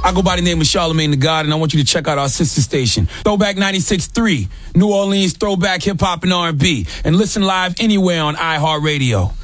I go by the name of Charlamagne the God, and I want you to check out our sister station, Throwback 96.3, New Orleans Throwback Hip Hop and R&B, and listen live anywhere on iHeartRadio.